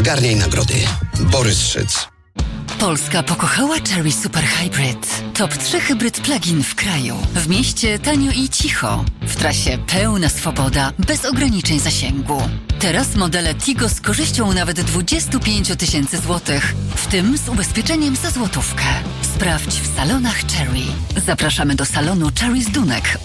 Zgarniaj nagrody. Borys Szyc. Polska pokochała Chery Super Hybrid. Top 3 hybryd plug-in w kraju. W mieście tanio i cicho. W trasie pełna swoboda, bez ograniczeń zasięgu. Teraz modele Tigo z korzyścią nawet 25 000 złotych, w tym z ubezpieczeniem za złotówkę. Sprawdź w salonach Chery. Zapraszamy do salonu Chery z Dunek